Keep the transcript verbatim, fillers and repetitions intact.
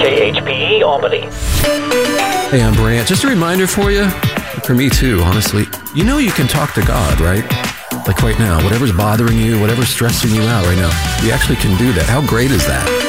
K H P E Albany. Hey, I'm Brant. Just a reminder for you, for me too, honestly. You know you can talk to God, right? Like right now, whatever's bothering you, whatever's stressing you out right now, you actually can do that. How great is that?